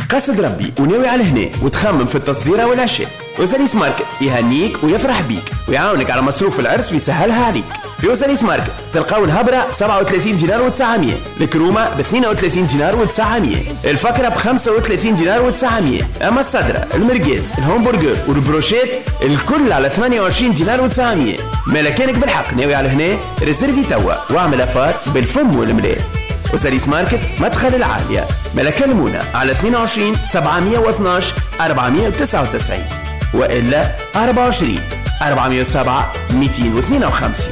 قصد ربي وناوي على هنا وتخمم في التصديرة والعشاء، وزاليس ماركت يهنيك ويفرح بيك ويعاونك على مصروف العرس ويسهلها عليك. في وزاليس ماركت تلقاو الهبرة ب 37 دينار و900، الكرومة ب 32 دينار و900، الفكرة ب 35 دينار و900، أما الصدرة المرقاز الهمبرجر والبروشيت الكل على 28 دينار و900. مالكانك بالحق ناوي على هنا ريزيرفي توا واعمل أفار بالفم والملاء. وساليس ماركت مدخل العالية، ملكلمونا على 22 712 499 وإلا 24 407 252.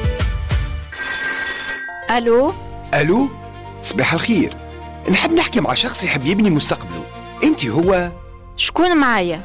ألو صباح الخير، نحب نحكي مع شخص يحب يبني مستقبله. أنت هو؟ شكون معايا؟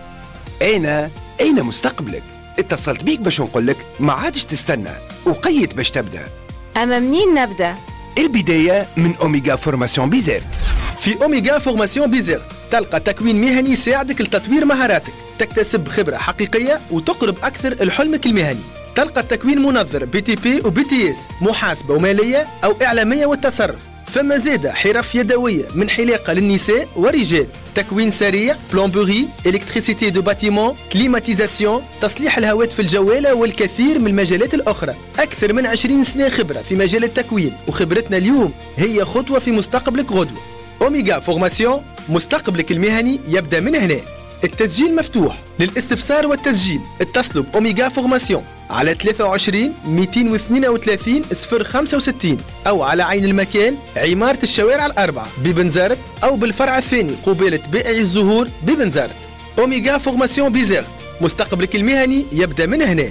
أين مستقبلك؟ اتصلت بيك باش نقولك ما عادش تستنى وقيت باش تبدأ. أما منين نبدأ؟ البداية من أوميغا فورماسيون بيزيرت. في أوميغا فورماسيون بيزيرت تلقى تكوين مهني يساعدك لتطوير مهاراتك، تكتسب خبرة حقيقية وتقرب أكثر لحلمك المهني. تلقى التكوين منظر BTP و BTS، محاسبة ومالية أو إعلامية والتصرف. فما زادة حرف يدوية من حلاقة للنساء ورجال، تكوين سريع، بلومبوري، إلكتريسيتي دو باتيمون، كليماتيزاسيون، تصليح الهواتف الجوالة والكثير من المجالات الأخرى. أكثر من 20 سنة خبرة في مجال التكوين، وخبرتنا اليوم هي خطوة في مستقبلك غدوة. أوميغا فورماسيون، مستقبلك المهني يبدأ من هنا. التسجيل مفتوح. للاستفسار والتسجيل اتصلوا بأوميغا فورماسيون على 23 232 065 أو على عين المكان عمارة الشوارع الأربعة ببنزرت، أو بالفرع الثاني قبالة بائع الزهور ببنزرت. أوميغا فورماسيون بيزيرت، مستقبلك المهني يبدأ من هنا.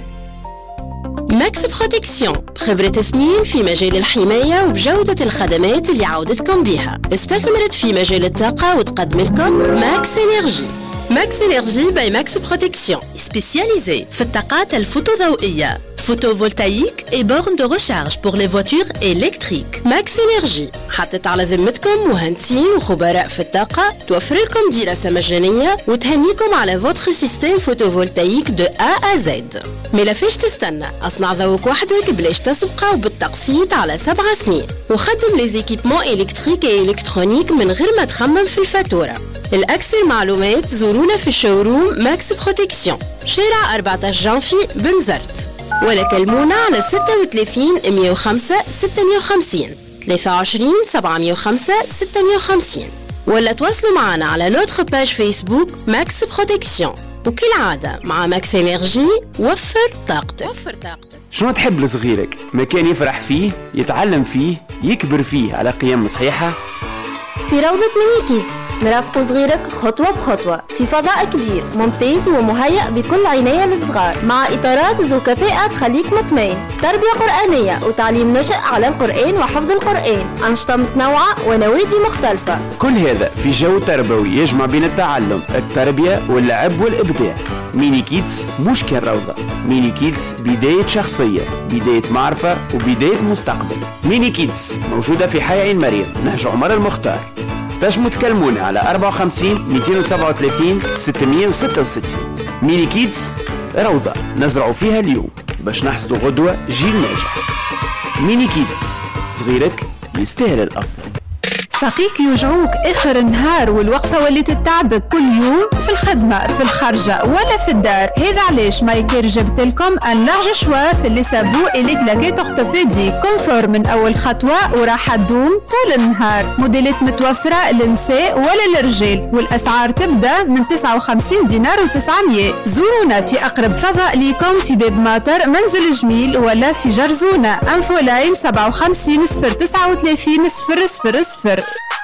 ماكس بروتكسيون، خبرة سنين في مجال الحماية وبجودة الخدمات اللي عودتكم بها. استثمرت في مجال الطاقة وتقدم لكم ماكس إنرجي. ماكس إنرجي باي ماكس بروتكسيون، سبيسياليزي في الطاقات الفوتوضوئية، photovoltaïque et bornes de recharge pour les voitures électriques. ماكس إنرجي حطت على ذمتكم مهندسين وخبراء في الطاقة، توفر لكم دراسة مجانية وتهنيكم على فوتر سيستم فوتوفولتايك دو A à Z. ملا فيش تستنى، اصنع ذوق وحدك بلاش تسبقه وبالتقسيط على 7 سنين، وخدم لي زيكيبمون إلكتريك و إلكترونيك من غير ما تخمم في الفاتورة. الأكثر معلومات زورونا في الشوروم ماكس بروتكسيون، شارع 14 جانفي بنزرت، ولا كلمونا على 36 105 650 23 705 650، ولا تواصلوا معنا على نوتر باج فيسبوك ماكس بروتكسيون. وكالعادة مع ماكس إنرجي وفر طاقتك. شنو تحب لصغيرك؟ مكان يفرح فيه، يتعلم فيه، يكبر فيه على قيم صحيحة. في روضة ميني كيدز نرافق صغيرك خطوة بخطوة في فضاء كبير ممتاز ومهيأ بكل عناية للصغار، مع إطارات ذو كفاءة تخليك مطمئن، تربية قرآنية وتعليم نشأ على القرآن وحفظ القرآن، أنشطة متنوعة ونوادي مختلفة. كل هذا في جو تربوي يجمع بين التعلم، التربية واللعب والإبداع. ميني كيدز مش كان روضة، ميني كيدز بداية شخصية، بداية معرفة وبداية مستقبل. ميني كيدز موجودة في حي عين مريم، نهج عمر المختار. تنجموا تكلمونا على 54 237 666. ميني كيدز روضة نزرعوا فيها اليوم باش نحصدوا غدوة جيل ناجح. ميني كيدز، صغيرك يستاهل الأفضل. ساقيك يوجعوك آخر النهار والوقفة وليت تتعبك كل يوم في الخدمة، في الخرجة ولا في الدار. هذا علاش مايكير جبت لكم ان لارج شوا في اللي سابو إلي كلاكيت أورتوبيدي كونفور من أول خطوة وراح تدوم طول النهار. موديلات متوفرة للنساء ولا للرجال، والأسعار تبدأ من 59 دينار و900. زورونا في أقرب فضاء ليكم في باب ماطر منزل جميل، ولا في جرزونة. انفو لاين 57 039 000.